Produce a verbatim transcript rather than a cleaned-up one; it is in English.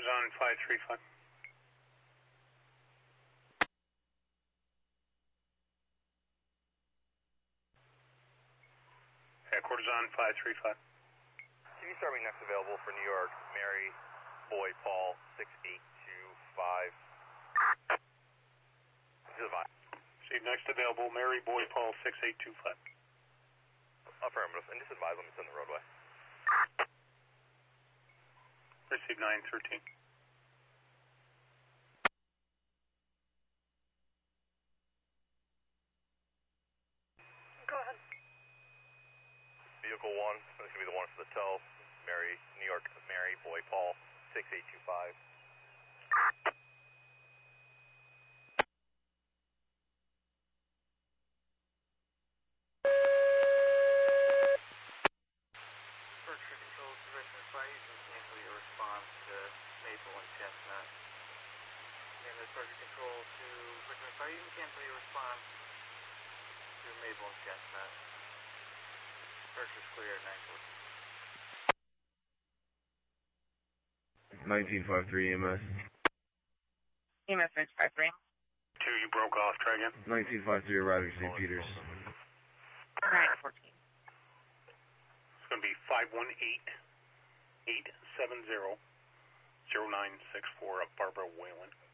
on five three five. Headquarters on five three five. C V Starming next available for New York, Mary, Boy, Paul, six eight two five. This is Vine. Receive next available, Mary, Boy, Paul, six eight two five. Affirmative, and just advise them it's in the roadway. Receive nine thirteen. Go ahead. Vehicle one, this is going to be the one for the tow. Mary, New York, Mary, Boy, Paul, six eight two five. Berkshire Control to Richmond Fire, you can cancel your response to Maple and Chestnut. Again, this Berkshire Control to Richmond Fire, you can cancel your response to Maple and Chestnut. Berkshire's clear at nine fourteen. nineteen five three E M S. E M S nine five three. Two, you broke off. Try again. nineteen five three Ryder, Saint Peters. nine fourteen. It's going to be five one eight, eight seven zero, zero nine six four of Barbara Whalen.